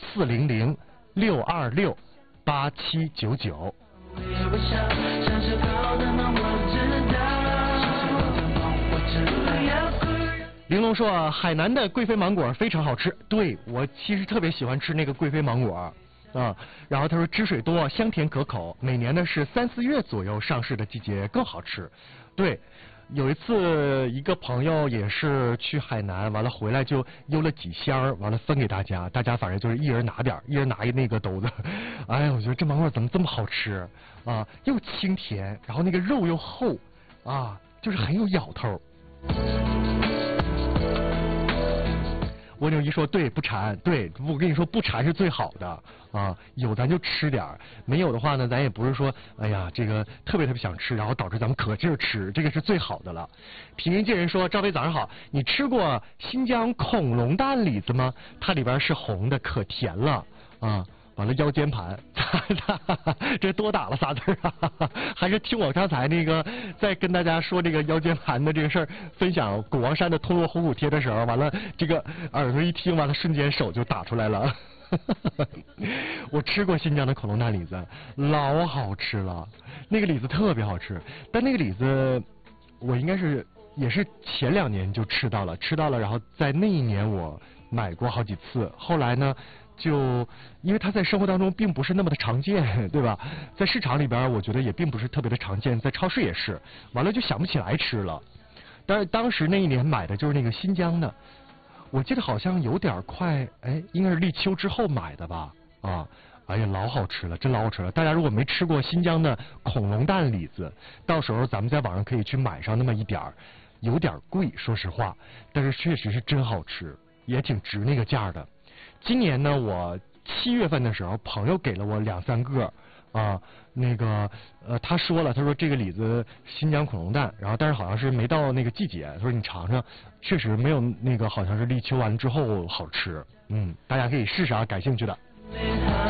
400-626-8799。玲珑说海南的贵妃芒果非常好吃，对，我其实特别喜欢吃那个贵妃芒果啊。然后他说汁水多，香甜可口，每年呢是3、4月左右上市的季节更好吃。对，有一次一个朋友也是去海南，完了回来就邮了几箱，完了分给大家，大家反正就是一人拿点，一人拿一那个兜子。哎呀，我觉得这芒果怎么这么好吃啊，又清甜，然后那个肉又厚啊，就是很有咬头。蜗牛一说对，不馋，对，我跟你说不馋是最好的啊，有咱就吃点，没有的话呢，咱也不是说哎呀这个特别想吃，然后导致咱们可劲儿吃，这个是最好的了。平民界人说赵薇早上好，你吃过新疆恐龙蛋李子吗？它里边是红的，可甜了啊。完了腰间盘，这多打了仨字啊！还是听我刚才那个在跟大家说这个腰间盘的这个事儿，分享古王山的通络虎骨贴的时候，完了这个耳朵一听，完了瞬间手就打出来了。我吃过新疆的恐龙蛋李子，老好吃了，那个李子特别好吃，但那个李子我应该是也是前2年就吃到了，然后在那一年我买过好几次，后来呢。就因为它在生活当中并不是那么的常见，对吧？在市场里边，我觉得也并不是特别的常见，在超市也是。完了就想不起来吃了。但是当时那一年买的就是那个新疆的，我记得好像有点快，哎，应该是立秋之后买的吧？啊，哎呀，老好吃了，真老好吃了。大家如果没吃过新疆的恐龙蛋李子，到时候咱们在网上可以去买上那么一点儿，有点贵，说实话，但是确实是真好吃，也挺值那个价的。今年呢，我7月份的时候，朋友给了我2、3个啊，那个他说这个李子新疆恐龙蛋，然后但是好像是没到那个季节，他说你尝尝，确实没有那个好像是立秋完之后好吃，大家可以试试啊，感兴趣的。